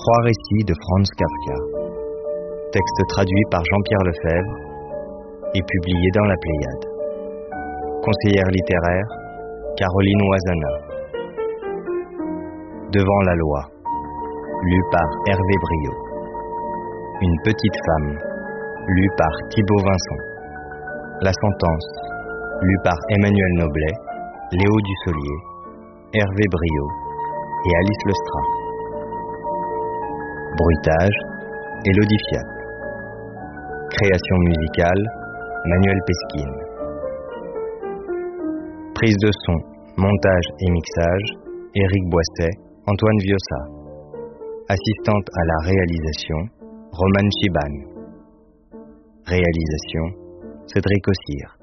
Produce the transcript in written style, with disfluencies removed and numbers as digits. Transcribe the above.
Trois récits de Franz Kafka. Texte traduit par Jean-Pierre Lefebvre et publié dans la Pléiade. Conseillère littéraire, Caroline Oisana. Devant la loi, lu par Hervé Briot. Une petite femme, lu par Thibaut Vincent. La sentence, lu par Emmanuel Noblet, Léo Dussolier, Hervé Briot et Alice Lestra. Bruitage, Élodie Fiat. Création musicale, Manuel Pesquine. Prise de son, montage et mixage, Éric Boisset, Antoine Viossa. Assistante à la réalisation, Romane Chiban. Réalisation, Cédric Ossire.